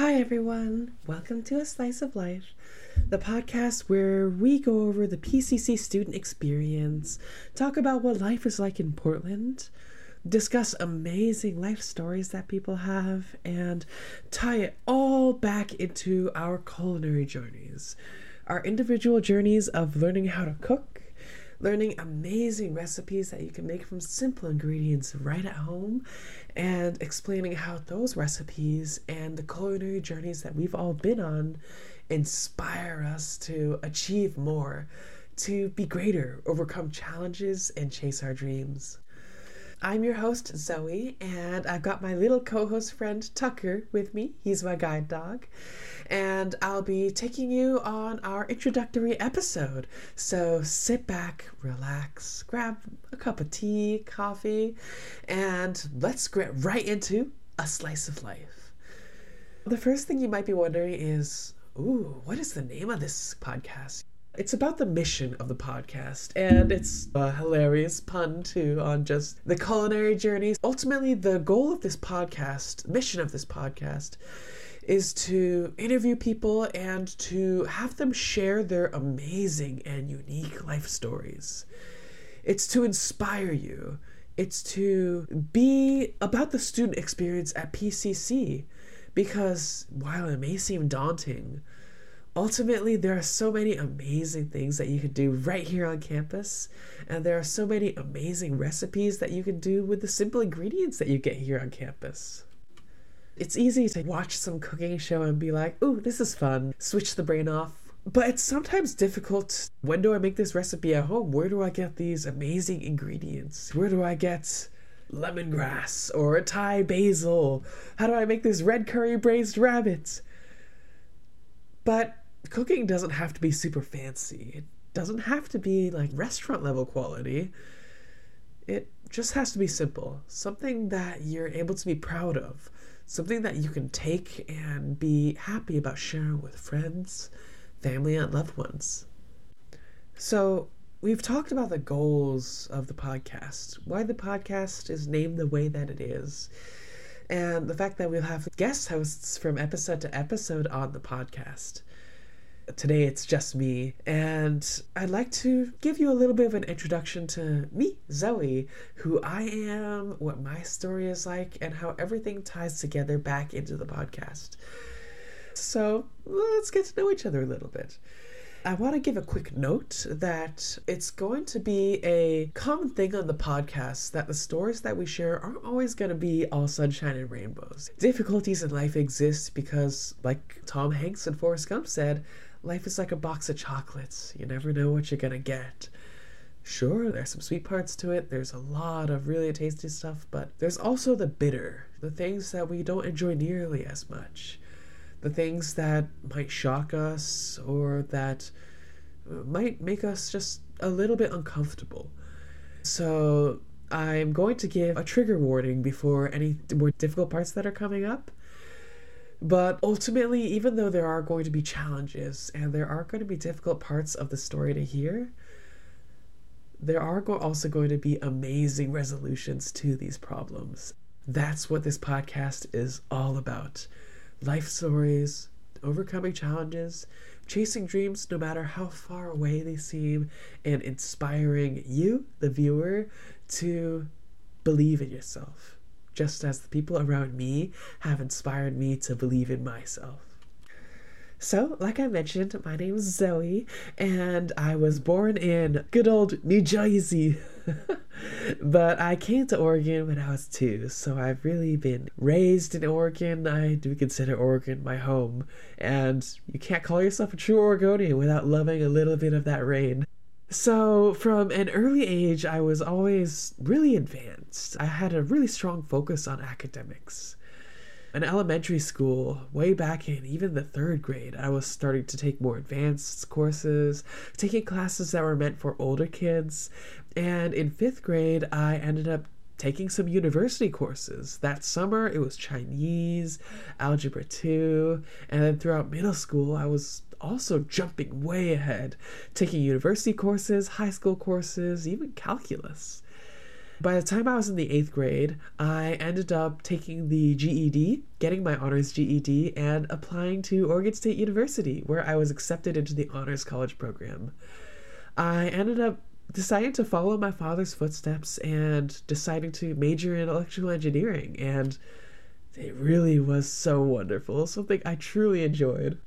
Hi everyone, welcome to A Slice of Life, the podcast where we go over the PCC student experience, talk about what life is like in Portland, discuss amazing life stories that people have, and tie it all back into our culinary journeys, our individual journeys of learning how to cook, learning amazing recipes that you can make from simple ingredients right at home, and explaining how those recipes and the culinary journeys that we've all been on inspire us to achieve more, to be greater, overcome challenges, and chase our dreams. I'm your host, Zoe, and I've got my little co-host friend, Tucker, with me. He's my guide dog. And I'll be taking you on our introductory episode. So sit back, relax, grab a cup of tea, coffee, and let's get right into A Slice of Life. The first thing you might be wondering is, what is the name of this podcast? It's about the mission of the podcast, and it's a hilarious pun too on just the culinary journeys. Ultimately, the goal of this podcast, mission of this podcast, is to interview people and to have them share their amazing and unique life stories. It's to inspire you. It's to be about the student experience at PCC, because while it may seem daunting, ultimately, there are so many amazing things that you can do right here on campus, and there are so many amazing recipes that you can do with the simple ingredients that you get here on campus. It's easy to watch some cooking show and be like, ooh, this is fun, switch the brain off. But it's sometimes difficult. When do I make this recipe at home? Where do I get these amazing ingredients? Where do I get lemongrass or Thai basil? How do I make this red curry braised rabbit? But cooking doesn't have to be super fancy. It doesn't have to be like restaurant level quality. It just has to be simple. Something that you're able to be proud of. Something that you can take and be happy about sharing with friends, family, and loved ones. So we've talked about the goals of the podcast, why the podcast is named the way that it is, and the fact that we'll have guest hosts from episode to episode on the podcast. Today it's just me, and I'd like to give you a little bit of an introduction to me, Zoe, who I am, what my story is like, and how everything ties together back into the podcast. So let's get to know each other a little bit. I want to give a quick note that it's going to be a common thing on the podcast that the stories that we share aren't always going to be all sunshine and rainbows. Difficulties in life exist because, like Tom Hanks in Forrest Gump said, life is like a box of chocolates. You never know what you're going to get. Sure, there's some sweet parts to it. There's a lot of really tasty stuff, but there's also the bitter, the things that we don't enjoy nearly as much. The things that might shock us or that might make us just a little bit uncomfortable. So I'm going to give a trigger warning before any more difficult parts that are coming up. But ultimately, even though there are going to be challenges and there are going to be difficult parts of the story to hear, there are also going to be amazing resolutions to these problems. That's what this podcast is all about. Life stories, overcoming challenges, chasing dreams no matter how far away they seem, and inspiring you, the viewer, to believe in yourself, just as the people around me have inspired me to believe in myself. So, like I mentioned, my name is Zoe, and I was born in good old New Jersey. But I came to Oregon when I was 2, so I've really been raised in Oregon. I do consider Oregon my home, and you can't call yourself a true Oregonian without loving a little bit of that rain. So from an early age, I was always really advanced. I had a really strong focus on academics. In elementary school, way back in even the 3rd grade, I was starting to take more advanced courses, taking classes that were meant for older kids. And in 5th grade, I ended up taking some university courses. That summer, it was Chinese, Algebra 2, and then throughout middle school, I was also jumping way ahead, taking university courses, high school courses, even calculus. By the time I was in the 8th grade, I ended up taking the GED, getting my honors GED, and applying to Oregon State University, where I was accepted into the honors college program. I ended up deciding to follow my father's footsteps and deciding to major in electrical engineering, and it really was so wonderful, something I truly enjoyed.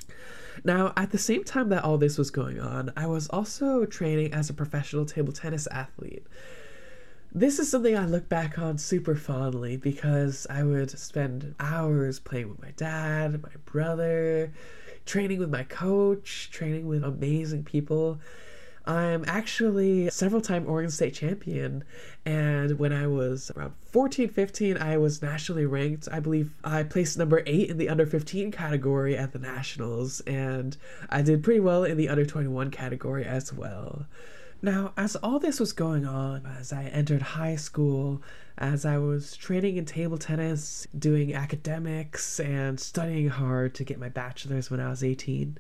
Now, at the same time that all this was going on, I was also training as a professional table tennis athlete. This is something I look back on super fondly because I would spend hours playing with my dad, my brother, training with my coach, training with amazing people. I'm actually a several-time Oregon State champion, and when I was around 14, 15, I was nationally ranked. I believe I placed number 8 in the under 15 category at the Nationals, and I did pretty well in the under 21 category as well. Now, as all this was going on, as I entered high school, as I was training in table tennis, doing academics, and studying hard to get my bachelor's when I was 18,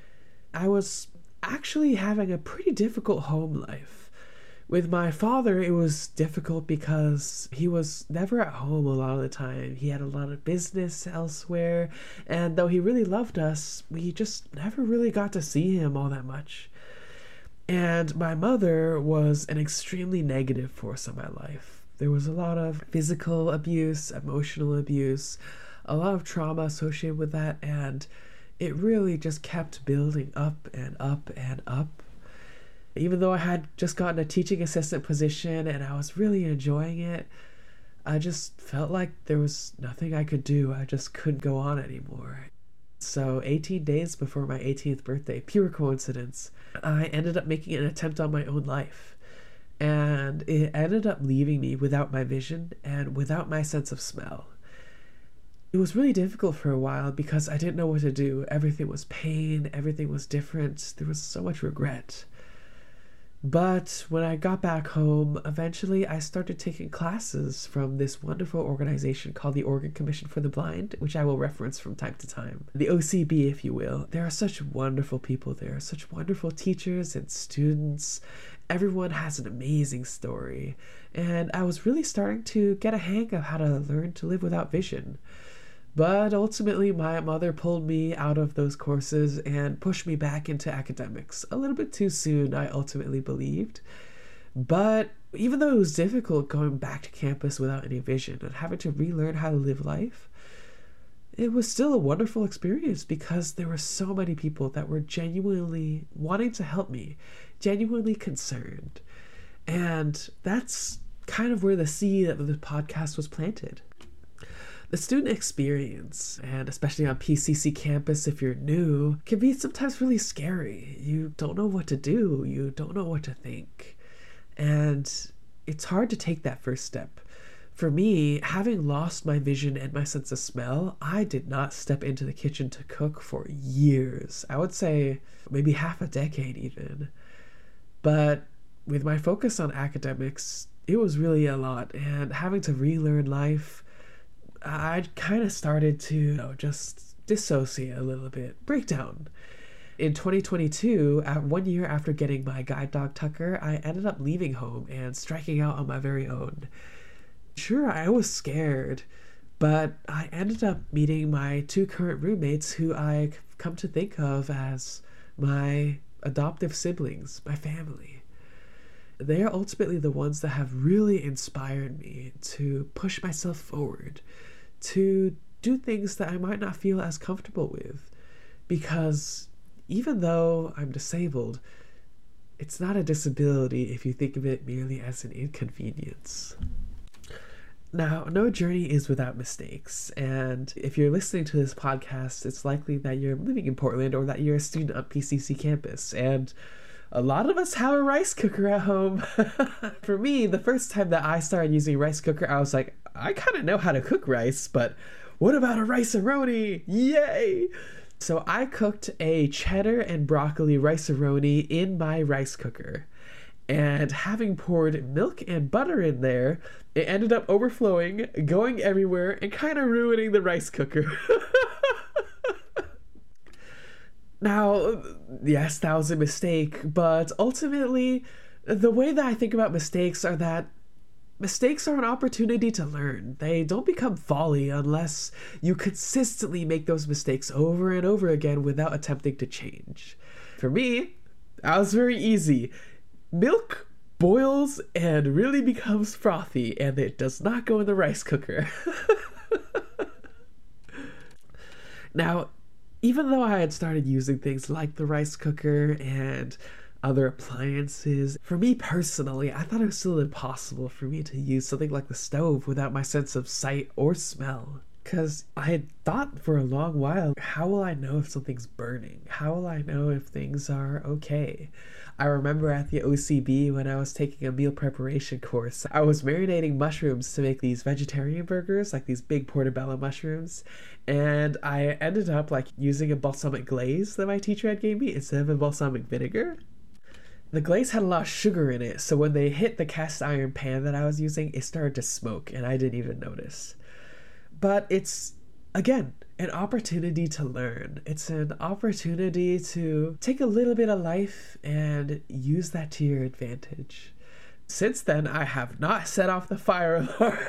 I was actually having a pretty difficult home life. With my father, it was difficult because he was never at home a lot of the time. He had a lot of business elsewhere, and though he really loved us, we just never really got to see him all that much. And my mother was an extremely negative force in my life. There was a lot of physical abuse, emotional abuse, a lot of trauma associated with that, and it really just kept building up and up and up. Even though I had just gotten a teaching assistant position and I was really enjoying it, I just felt like there was nothing I could do. I just couldn't go on anymore. So 18 days before my 18th birthday, pure coincidence, I ended up making an attempt on my own life. And it ended up leaving me without my vision and without my sense of smell. It was really difficult for a while because I didn't know what to do. Everything was pain, everything was different. There was so much regret. But when I got back home, eventually I started taking classes from this wonderful organization called the Oregon Commission for the Blind, which I will reference from time to time. The OCB, if you will. There are such wonderful people there, such wonderful teachers and students. Everyone has an amazing story. And I was really starting to get a hang of how to learn to live without vision. But ultimately, my mother pulled me out of those courses and pushed me back into academics. A little bit too soon, I ultimately believed. But even though it was difficult going back to campus without any vision and having to relearn how to live life, it was still a wonderful experience because there were so many people that were genuinely wanting to help me, genuinely concerned. And that's kind of where the seed of the podcast was planted. The student experience, and especially on PCC campus if you're new, can be sometimes really scary. You don't know what to do. You don't know what to think. And it's hard to take that first step. For me, having lost my vision and my sense of smell, I did not step into the kitchen to cook for years. I would say maybe half a decade even. But with my focus on academics, it was really a lot. And having to relearn life, I kind of started to, just dissociate a little bit, break down. In 2022, 1 year after getting my guide dog Tucker, I ended up leaving home and striking out on my very own. Sure, I was scared, but I ended up meeting my 2 current roommates who I come to think of as my adoptive siblings, my family. They are ultimately the ones that have really inspired me to push myself forward, to do things that I might not feel as comfortable with. Because even though I'm disabled, it's not a disability if you think of it merely as an inconvenience. Now, no journey is without mistakes, and if you're listening to this podcast, it's likely that you're living in Portland or that you're a student on PCC campus, and a lot of us have a rice cooker at home. For me, the first time that I started using a rice cooker, I was like, I kind of know how to cook rice, but what about a rice-a-roni? Yay! So I cooked a cheddar and broccoli rice-a-roni in my rice cooker. And having poured milk and butter in there, it ended up overflowing, going everywhere, and kind of ruining the rice cooker. Now, yes, that was a mistake, but ultimately, the way that I think about mistakes are that mistakes are an opportunity to learn. They don't become folly unless you consistently make those mistakes over and over again without attempting to change. For me, that was very easy. Milk boils and really becomes frothy, and it does not go in the rice cooker. Now, even though I had started using things like the rice cooker and other appliances, for me personally, I thought it was still impossible for me to use something like the stove without my sense of sight or smell. Because I had thought for a long while, how will I know if something's burning? How will I know if things are okay? I remember at the OCB when I was taking a meal preparation course, I was marinating mushrooms to make these vegetarian burgers, like these big portobello mushrooms. And I ended up using a balsamic glaze that my teacher had gave me instead of a balsamic vinegar. The glaze had a lot of sugar in it, so when they hit the cast iron pan that I was using, it started to smoke, and I didn't even notice. But it's, again, an opportunity to learn. It's an opportunity to take a little bit of life and use that to your advantage. Since then, I have not set off the fire alarm.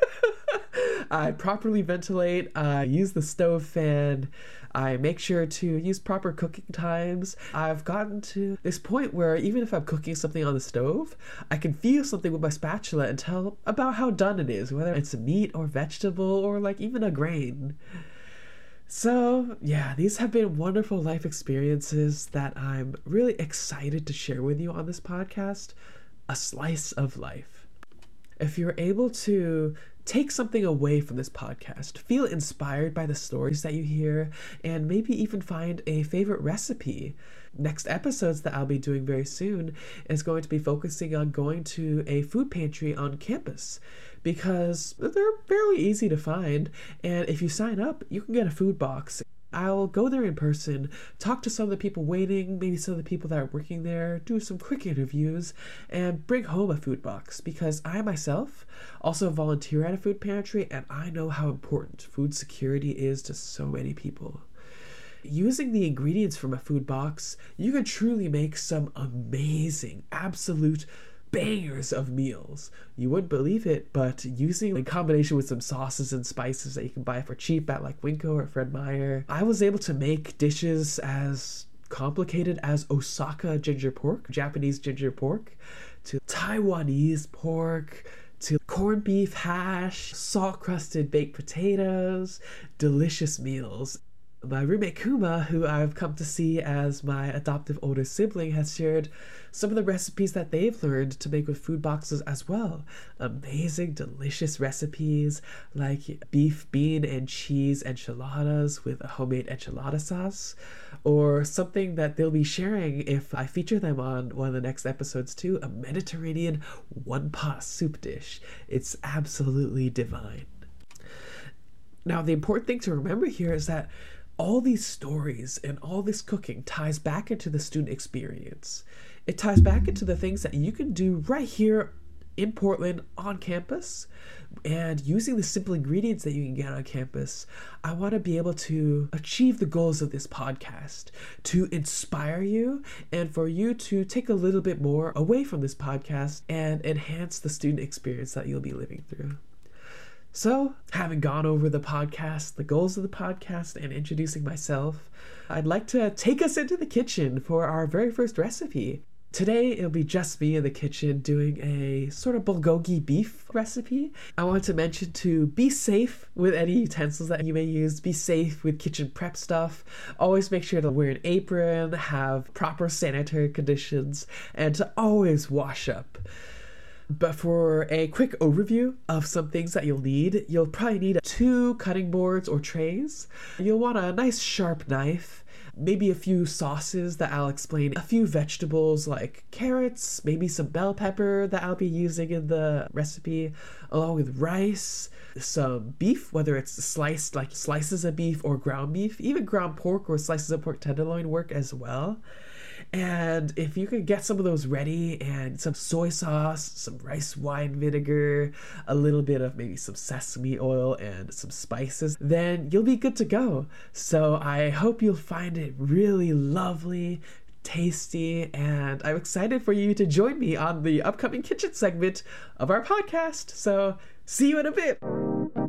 I properly ventilate, I use the stove fan, I make sure to use proper cooking times. I've gotten to this point where even if I'm cooking something on the stove, I can feel something with my spatula and tell about how done it is, whether it's a meat or vegetable or even a grain. So yeah, these have been wonderful life experiences that I'm really excited to share with you on this podcast. A slice of life. If you're able to take something away from this podcast, feel inspired by the stories that you hear, and maybe even find a favorite recipe. Next episodes that I'll be doing very soon is going to be focusing on going to a food pantry on campus because they're fairly easy to find, and if you sign up, you can get a food box. I'll go there in person, talk to some of the people waiting, maybe some of the people that are working there, do some quick interviews, and bring home a food box because I myself also volunteer at a food pantry and I know how important food security is to so many people. Using the ingredients from a food box, you can truly make some amazing, absolute bangers of meals. You wouldn't believe it, but using in combination with some sauces and spices that you can buy for cheap at Winco or Fred Meyer, I was able to make dishes as complicated as Osaka ginger pork, Japanese ginger pork, to Taiwanese pork, to corned beef hash, salt-crusted baked potatoes, delicious meals. My roommate Kuma, who I've come to see as my adoptive older sibling, has shared some of the recipes that they've learned to make with food boxes as well. Amazing, delicious recipes like beef, bean, and cheese enchiladas with a homemade enchilada sauce, or something that they'll be sharing if I feature them on one of the next episodes too, a Mediterranean one-pot soup dish. It's absolutely divine. Now, the important thing to remember here is that all these stories and all this cooking ties back into the student experience. It ties back into the things that you can do right here in Portland on campus. And using the simple ingredients that you can get on campus, I want to be able to achieve the goals of this podcast, to inspire you and for you to take a little bit more away from this podcast and enhance the student experience that you'll be living through. So, having gone over the podcast, the goals of the podcast, and introducing myself, I'd like to take us into the kitchen for our very first recipe. Today, it'll be just me in the kitchen doing a sort of bulgogi beef recipe. I want to mention to be safe with any utensils that you may use. Be safe with kitchen prep stuff. Always make sure to wear an apron, have proper sanitary conditions, and to always wash up. But for a quick overview of some things that you'll probably need 2 cutting boards or trays. You'll want a nice sharp knife, maybe a few sauces that I'll explain, a few vegetables like carrots, maybe some bell pepper that I'll be using in the recipe, along with rice, some beef, whether it's sliced like slices of beef or ground beef, even ground pork or slices of pork tenderloin work as well. And if you can get some of those ready and some soy sauce, some rice wine vinegar, a little bit of maybe some sesame oil and some spices, then you'll be good to go. So I hope you'll find it really lovely, tasty, and I'm excited for you to join me on the upcoming kitchen segment of our podcast. So see you in a bit.